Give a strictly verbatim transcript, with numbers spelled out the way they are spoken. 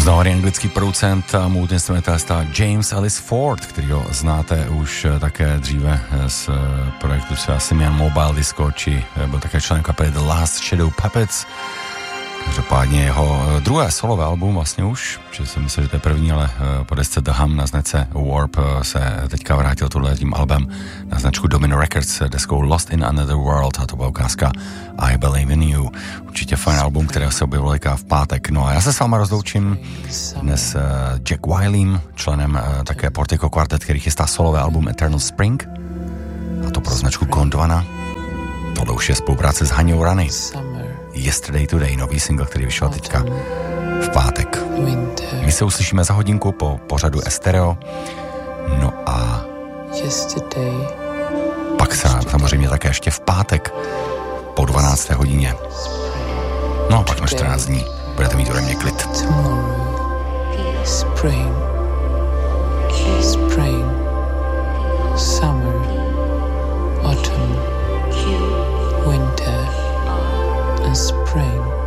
Uznaný anglický producent a multiinstrumentalista James Ellis Ford, kterýho znáte už také dříve z projektu třeba Simian Mobile Disco, či byl také členem kapely The Last Shadow Puppets. Každopádně jeho druhé solové album vlastně už, že jsem myslel, že to je první, ale po desce The Hum na značce Warp se teďka vrátil tohle tím albem na značku Domino Records deskou Lost in Another World, a to byla ukázka I Believe in You. Určitě fajn album, které se objevilo v pátek. No a já se s váma rozloučím dnes Jack Wileym, členem také Portico Quartet, který chystá solové album Eternal Spring, a to pro značku Gondwana. Tohle už je spolupráce s Haňou Rany. Yesterday Today, nový single, který vyšel teďka v pátek. My se uslyšíme za hodinku po pořadu Estereo. No a pak se samozřejmě také ještě v pátek po dvanácté hodině. No a pak na čtrnáct dní budete mít ode mě klid. Spring, spring, summer, autumn, winter and spring.